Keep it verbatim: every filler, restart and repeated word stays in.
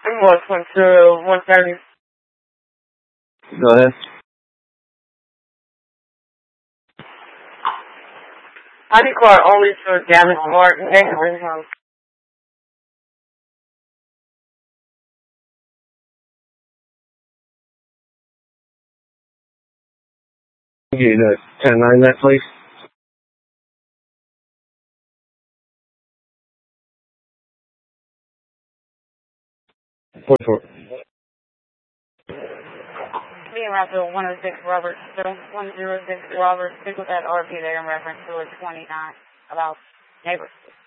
one twenty-two, one thirty. Go ahead. I declare only for damage mark neighboring house. You know, ten nine that, please. forty-four. Me and Raphael, one oh six Robert, one oh six Robert, stick with that R P there in reference to a twenty-nine about neighbors.